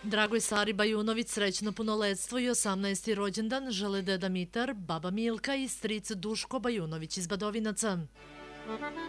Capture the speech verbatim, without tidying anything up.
Dragoj Sari Bajunović srećno punoletstvo i osamnaesti rođendan žele deda Mitar, baba Milka i stric Duško Bajunović iz Badovinaca.